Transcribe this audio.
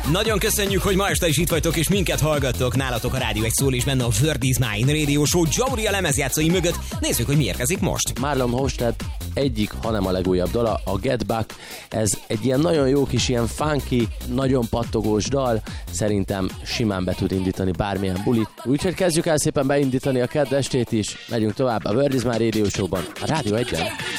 Nagyon köszönjük, hogy ma este is itt vagytok és minket hallgattok. Nálatok a Rádió 1 szól és benne a Word is Mine Radio Show Jauria lemezjátszói mögött. Nézzük, hogy mi érkezik most. Marlon Hofstad egyik, hanem a legújabb dala, a Get Back. Ez egy ilyen nagyon jó kis, ilyen funky, nagyon pattogós dal. Szerintem simán be tud indítani bármilyen bulit. Úgyhogy kezdjük el szépen beindítani a kedd estét is. Megyünk tovább a Word is Mine Radio Show-ban, a Rádió 1-en.